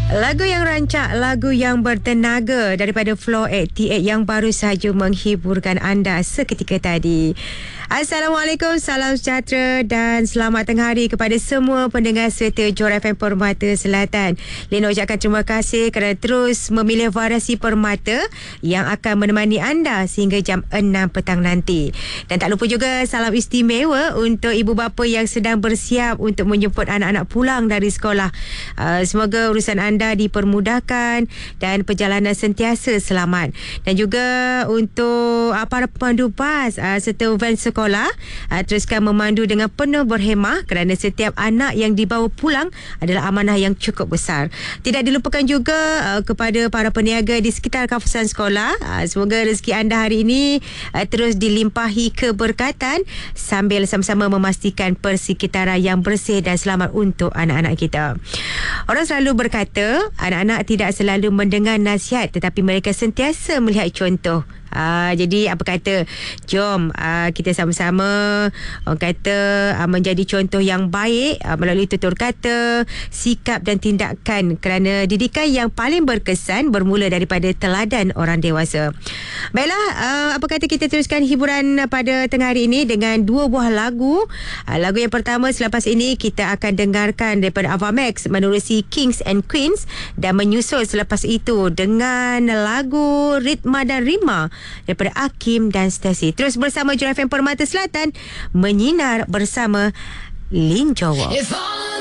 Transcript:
Lagu yang rancak, lagu yang bertenaga daripada Floor 88 yang baru sahaja menghiburkan anda seketika tadi. Assalamualaikum, salam sejahtera dan selamat tengah hari kepada semua pendengar serta Johor FM Permata Selatan. Lina ucapkan terima kasih kerana terus memilih variasi Permata yang akan menemani anda sehingga jam 6 petang nanti. Dan tak lupa juga salam istimewa untuk ibu bapa yang sedang bersiap untuk menjemput anak-anak pulang dari sekolah. Semoga urusan anda dipermudahkan dan perjalanan sentiasa selamat. Dan juga untuk para pemandu bas serta van sekolah, teruskan memandu dengan penuh berhemah kerana setiap anak yang dibawa pulang adalah amanah yang cukup besar. Tidak dilupakan juga kepada para peniaga di sekitar kawasan sekolah, semoga rezeki anda hari ini terus dilimpahi keberkatan sambil sama-sama memastikan persekitaran yang bersih dan selamat untuk anak-anak kita. Orang selalu berkata anak-anak tidak selalu mendengar nasihat tetapi mereka sentiasa melihat contoh. Jadi apa kata, jom kita sama-sama orang kata menjadi contoh yang baik melalui tutur kata, sikap dan tindakan, kerana didikan yang paling berkesan bermula daripada teladan orang dewasa. Baiklah, apa kata kita teruskan hiburan pada tengah hari ini dengan dua buah lagu. Lagu yang pertama selepas ini kita akan dengarkan daripada Avamax menerusi Kings and Queens, dan menyusul selepas itu dengan lagu Ritma dan Rima daripada Hakim dan Stacey. Terus bersama Johor FM Permata Selatan, menyinar bersama Lin Jawa.